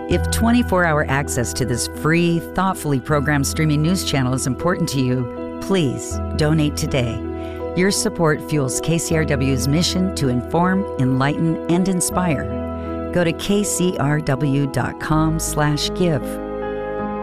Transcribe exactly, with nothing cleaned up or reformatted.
If twenty-four hour access to this free, thoughtfully programmed streaming news channel is important to you, please donate today. Your support fuels K C R W's mission to inform, enlighten, and inspire. Go to kcrw.com slash give